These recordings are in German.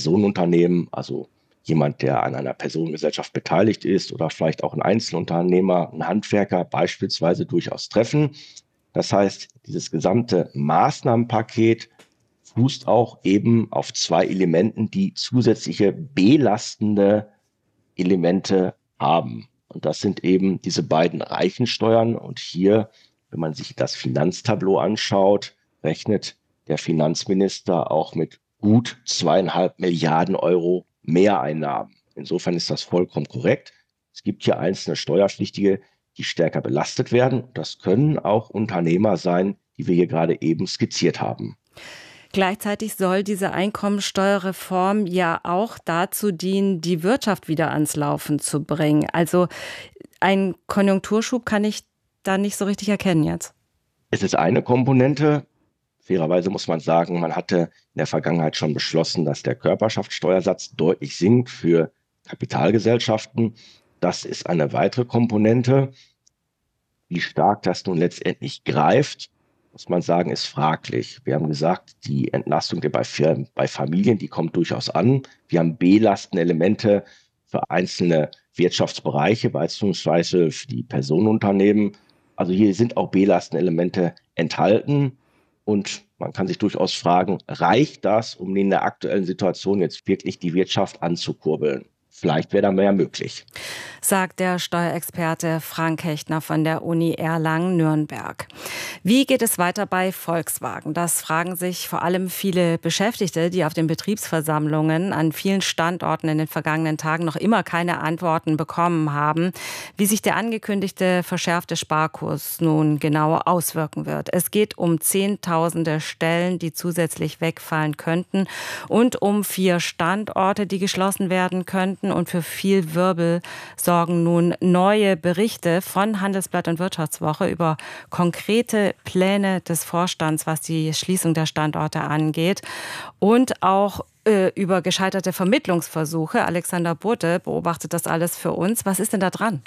Personenunternehmen, also jemand, der an einer Personengesellschaft beteiligt ist oder vielleicht auch ein Einzelunternehmer, ein Handwerker beispielsweise durchaus treffen. Das heißt, dieses gesamte Maßnahmenpaket fußt auch eben auf zwei Elementen, die zusätzliche belastende Elemente haben. Und das sind eben diese beiden Reichensteuern. Und hier, wenn man sich das Finanztableau anschaut, rechnet der Finanzminister auch mit gut 2,5 Milliarden Euro Mehreinnahmen. Insofern ist das vollkommen korrekt. Es gibt hier einzelne Steuerpflichtige, die stärker belastet werden. Das können auch Unternehmer sein, die wir hier gerade eben skizziert haben. Gleichzeitig soll diese Einkommensteuerreform ja auch dazu dienen, die Wirtschaft wieder ans Laufen zu bringen. Also einen Konjunkturschub kann ich da nicht so richtig erkennen jetzt. Es ist eine Komponente. Fairerweise muss man sagen, man hatte in der Vergangenheit schon beschlossen, dass der Körperschaftssteuersatz deutlich sinkt für Kapitalgesellschaften. Das ist eine weitere Komponente. Wie stark das nun letztendlich greift, muss man sagen, ist fraglich. Wir haben gesagt, die Entlastung bei Familien, die kommt durchaus an. Wir haben Belastenelemente für einzelne Wirtschaftsbereiche, beispielsweise für die Personenunternehmen. Also hier sind auch Belastenelemente enthalten. Und man kann sich durchaus fragen, reicht das, um in der aktuellen Situation jetzt wirklich die Wirtschaft anzukurbeln? Vielleicht wäre da mehr möglich. Sagt der Steuerexperte Frank Hechtner von der Uni Erlangen-Nürnberg. Wie geht es weiter bei Volkswagen? Das fragen sich vor allem viele Beschäftigte, die auf den Betriebsversammlungen an vielen Standorten in den vergangenen Tagen noch immer keine Antworten bekommen haben, wie sich der angekündigte verschärfte Sparkurs nun genau auswirken wird. Es geht um Zehntausende Stellen, die zusätzlich wegfallen könnten und um 4 Standorte, die geschlossen werden könnten. Und für viel Wirbel sorgen nun neue Berichte von Handelsblatt und Wirtschaftswoche über konkrete Pläne des Vorstands, was die Schließung der Standorte angeht. Und auch über gescheiterte Vermittlungsversuche. Alexander Bote beobachtet das alles für uns. Was ist denn da dran?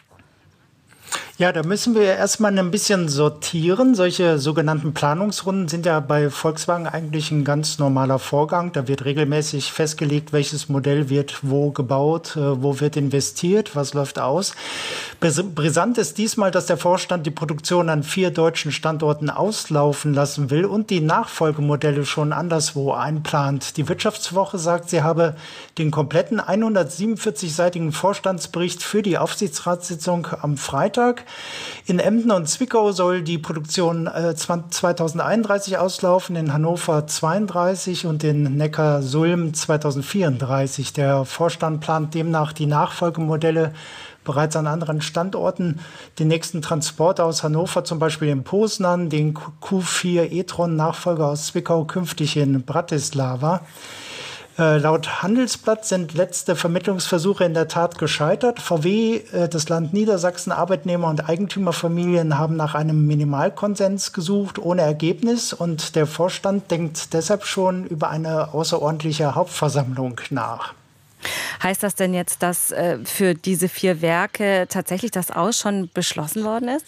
Ja, da müssen wir erstmal ein bisschen sortieren. Solche sogenannten Planungsrunden sind ja bei Volkswagen eigentlich ein ganz normaler Vorgang. Da wird regelmäßig festgelegt, welches Modell wird wo gebaut, wo wird investiert, was läuft aus. Brisant ist diesmal, dass der Vorstand die Produktion an 4 deutschen Standorten auslaufen lassen will und die Nachfolgemodelle schon anderswo einplant. Die Wirtschaftswoche sagt, sie habe den kompletten 147-seitigen Vorstandsbericht für die Aufsichtsratssitzung am Freitag. In Emden und Zwickau soll die Produktion 2031 auslaufen, in Hannover 32 und in Neckarsulm 2034. Der Vorstand plant demnach die Nachfolgemodelle bereits an anderen Standorten. Den nächsten Transport aus Hannover, zum Beispiel in Poznan, den Q4 e-tron-Nachfolger aus Zwickau künftig in Bratislava. Laut Handelsblatt sind letzte Vermittlungsversuche in der Tat gescheitert. VW, das Land Niedersachsen, Arbeitnehmer und Eigentümerfamilien haben nach einem Minimalkonsens gesucht, ohne Ergebnis. Und der Vorstand denkt deshalb schon über eine außerordentliche Hauptversammlung nach. Heißt das denn jetzt, dass für diese 4 Werke tatsächlich das Aus schon beschlossen worden ist?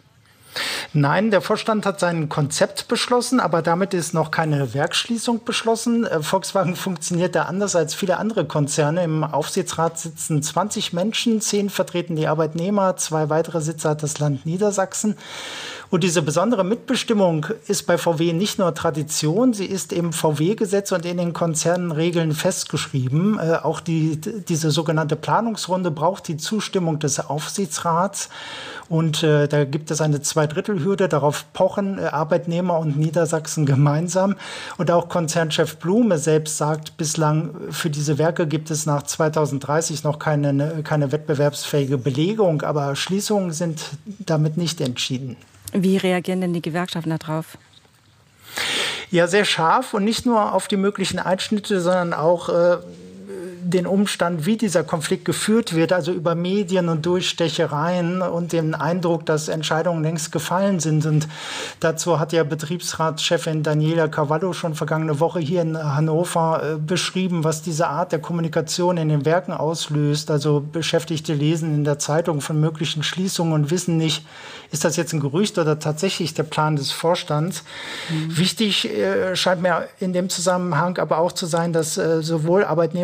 Nein, der Vorstand hat sein Konzept beschlossen, aber damit ist noch keine Werksschließung beschlossen. Volkswagen funktioniert da anders als viele andere Konzerne. Im Aufsichtsrat sitzen 20 Menschen, 10 vertreten die Arbeitnehmer, 2 weitere Sitze hat das Land Niedersachsen. Und diese besondere Mitbestimmung ist bei VW nicht nur Tradition, sie ist im VW-Gesetz und in den Konzernregeln festgeschrieben. Auch diese sogenannte Planungsrunde braucht die Zustimmung des Aufsichtsrats. Und da gibt es eine Zweidrittelhürde, darauf pochen Arbeitnehmer und Niedersachsen gemeinsam. Und auch Konzernchef Blume selbst sagt, bislang für diese Werke gibt es nach 2030 noch keine wettbewerbsfähige Belegung. Aber Schließungen sind damit nicht entschieden. Wie reagieren denn die Gewerkschaften darauf? Ja, sehr scharf und nicht nur auf die möglichen Einschnitte, sondern auch den Umstand, wie dieser Konflikt geführt wird, also über Medien und Durchstechereien und den Eindruck, dass Entscheidungen längst gefallen sind. Und dazu hat ja Betriebsratschefin Daniela Cavallo schon vergangene Woche hier in Hannover beschrieben, was diese Art der Kommunikation in den Werken auslöst. Also Beschäftigte lesen in der Zeitung von möglichen Schließungen und wissen nicht, ist das jetzt ein Gerücht oder tatsächlich der Plan des Vorstands. Wichtig scheint mir in dem Zusammenhang aber auch zu sein, dass sowohl Arbeitnehmer